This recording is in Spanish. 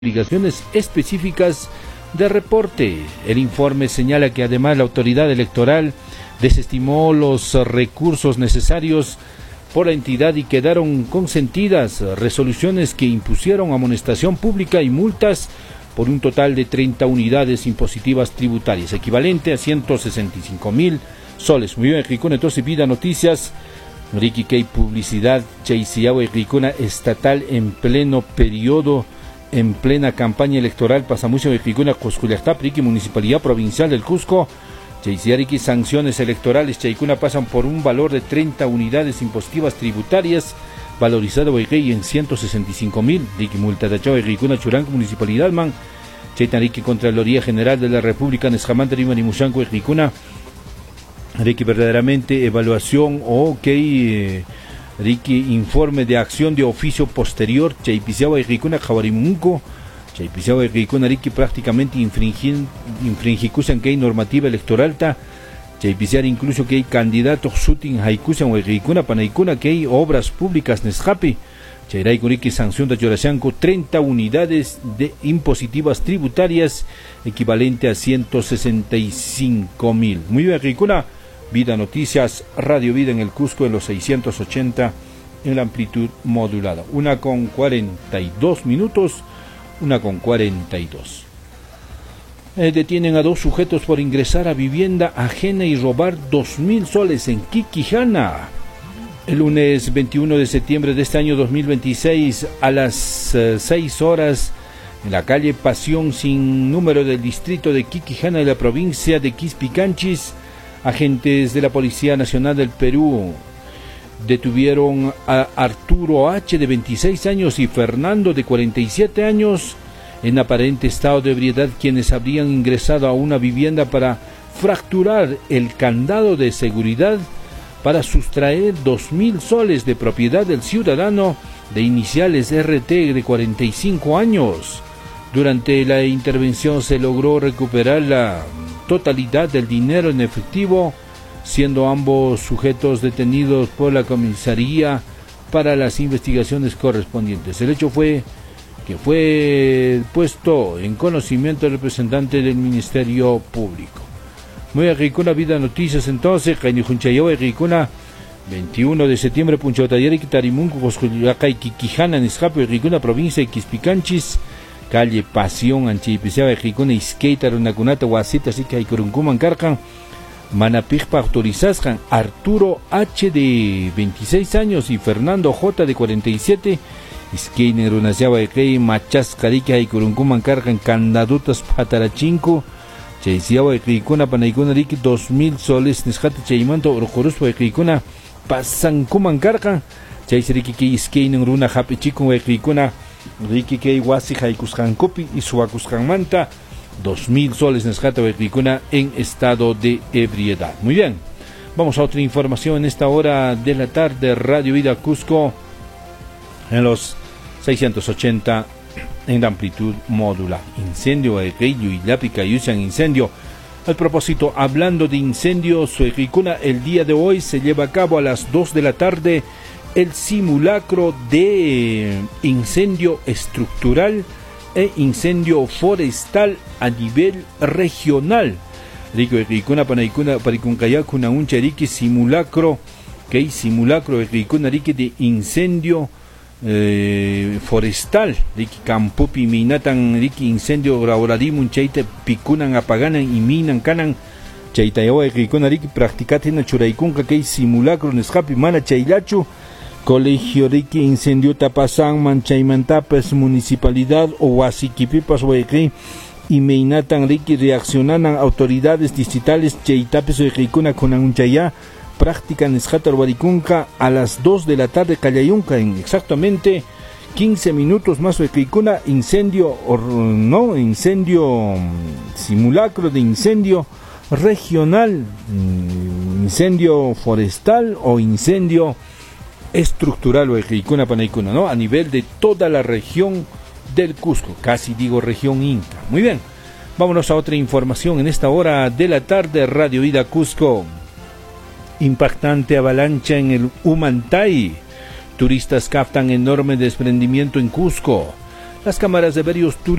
obligaciones específicas de reporte. El informe señala que además la autoridad electoral desestimó los recursos necesarios por la entidad y quedaron consentidas resoluciones que impusieron amonestación pública y multas por un total de 30 unidades impositivas tributarias, equivalente a 165.000 soles. Muy bien, Ricuna, entonces Vida Noticias, Ricky Key Publicidad, Chaisiawa y Ricuna estatal en pleno periodo, en plena campaña electoral, Pasamucho de Ricuna, Cosculiactap, Ricky Municipalidad Provincial del Cusco, Chaisiariki, sanciones electorales, Chaicuna pasan por un valor de 30 unidades impositivas tributarias, valorizado en 165.000, Ricky multa de Chau, Ricuna Churanco, Municipalidad Man, Chaitaniki, Contraloría General de la República, Nesjamante, Rima, Nimushanco, Ricuna, Ricky verdaderamente evaluación o Ricky informe de acción de oficio posterior, Chaipiciawa y Ricuna, Jabarimunco, Chaipiciawa y Ricuna, Ricky prácticamente infringicusan que hay normativa electoral, Chaipiciar incluso que hay candidatos sutin haikusan y Ricuna, Panaicuna, que hay obras públicas Nesjapi, Chairay Ricky sanción de Yorashanco, 30 unidades de impositivas tributarias, equivalente a 165.000. Muy bien, Ricuna. Vida Noticias, Radio Vida en el Cusco en los 680 en la amplitud modulada. 1:42 minutos, 1:42. Detienen a 2 sujetos por ingresar a vivienda ajena y robar 2.000 soles en Quiquijana. El lunes 21 de septiembre de este año 2026 a las 6 horas en la calle Pasión sin número del distrito de Quiquijana de la provincia de Quispicanchis, agentes de la Policía Nacional del Perú detuvieron a Arturo H. de 26 años y Fernando de 47 años en aparente estado de ebriedad, quienes habrían ingresado a una vivienda para fracturar el candado de seguridad para sustraer 2.000 soles de propiedad del ciudadano de iniciales RT de 45 años. Durante la intervención se logró recuperar la totalidad del dinero en efectivo, siendo ambos sujetos detenidos por la comisaría para las investigaciones correspondientes. El hecho fue puesto en conocimiento del representante del Ministerio Público. Muy bien, Ricuna, Vida Noticias entonces, Cañujunchayoa y Ricuna, 21 de septiembre, Punchotayari, Tarimunco, Cosculiacay, Quiquijana, Nesjape, Ricuna, provincia de Quispicanchis, calle Pasión, Anchipiciaba, Ricuna, Isqueita, Runacunata, Huasita, así que hay Curuncuman, Carcan, Manapigpa, autorizascan, Arturo H. de 26 años y Fernando J. de 47, Isqueine, Runaciaba, Machas, Carica, y Curuncuman, Carcan, Candadutas, Patarachinco, Chaisiawa, Ricuna, Panaicuna, Ricky, 2.000 soles, Nesjate, Chaimanto, Orojoruspa, Ricuna, Pasancuman, Carcan, Chaisiriki, Isqueine, Runa, Japichico, Ricuna, Ricky Key Wasi Jaikuscancopi y Suacuscanmanta, 2.000 soles Nesjata Ricuna en estado de ebriedad. Muy bien, vamos a otra información en esta hora de la tarde. Radio Vida Cusco en los 680 en la amplitud modular. Incendio de Reillo y Lápica y usan incendio. Al propósito, hablando de incendios, Ricuna, el día de hoy se lleva a cabo a las 2 de la tarde el simulacro de incendio estructural e incendio forestal a nivel regional. Ricuna Panaicuna Paricuncayacuna un cherique simulacro de incendio forestal. Ricky Campupi Minatan Ricky incendio Rauradimun Chaita Picunan apaganan y minan canan Chaitayawa Ricuna Ricky practicatina Churaicunca que simulacro Nesjapi Mana Chailachu Colegio Ricky incendio Tapasán, Manchaimantapes, Municipalidad o Huasiquipipas, Huayquí y Meinatan Ricky reaccionanan autoridades distritales Cheitapes o Ricuna con Anunchayá, práctica Nesjatar Huaricunca a las 2 de la tarde Callayunca, en exactamente 15 minutos más Ricuna, simulacro de incendio regional, incendio forestal o incendio estructural o Ricuna Panaicuna, ¿no? A nivel de toda la región del Cusco, casi digo región Inca. Muy bien, vámonos a otra información en esta hora de la tarde. Radio Vida Cusco. Impactante avalancha en el Humantay. Turistas captan enorme desprendimiento en Cusco. las cámaras de varios turistas